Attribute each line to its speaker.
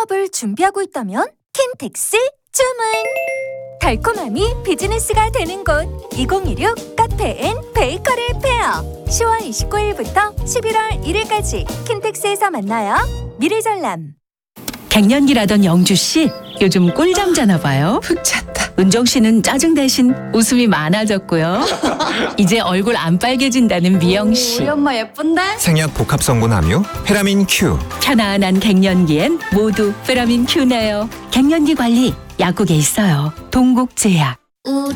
Speaker 1: 취업을 준비하고 있다면 킨텍스 주문! 달콤함이 비즈니스가 되는 곳 2016 카페 앤 베이커리 페어 10월 29일부터 11월 1일까지 킨텍스에서 만나요. 미래전람.
Speaker 2: 갱년기라던 영주씨 요즘 꿀잠 자나 봐요.
Speaker 3: 푹 잤다.
Speaker 2: 은정씨는 짜증 대신 웃음이 많아졌고요. 이제 얼굴 안 빨개진다는 미영씨.
Speaker 4: 우리 엄마 예쁜데?
Speaker 5: 생약 복합 성분 함유 페라민 Q.
Speaker 2: 편안한 갱년기엔 모두 페라민 Q네요. 갱년기 관리 약국에 있어요. 동국제약.
Speaker 4: 우리